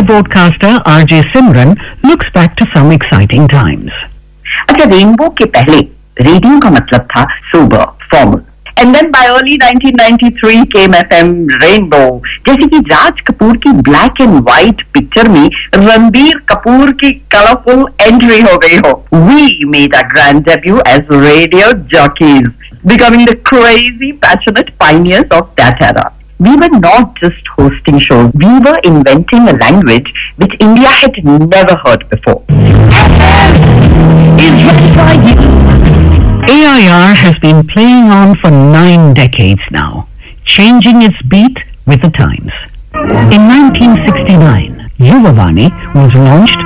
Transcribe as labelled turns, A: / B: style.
A: broadcaster RJ Simran looks back to some exciting times.
B: अच्छा, rainbow के पहले radio का मतलब था सुबह, formal. And then by early 1993 came FM Rainbow. जैसे कि राज कपूर की ब्लैक एंड व्हाइट पिक्चर में रणबीर कपूर की कलरफुल एंट्री हो गई हो. We made our grand debut as radio jockeys, becoming the crazy, passionate pioneers of that era. We were not just hosting shows, we were inventing a language which India had never heard before. Is ready for you.
A: AIR has been playing on for 9 decades now, changing its beat with the times. In 1969, Yuvavani was launched